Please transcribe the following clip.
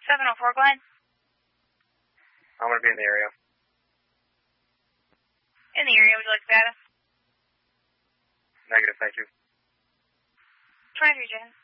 704, go ahead. I'm going to be in the area. In the area, would you like status? Negative, thank you. 23, Jen.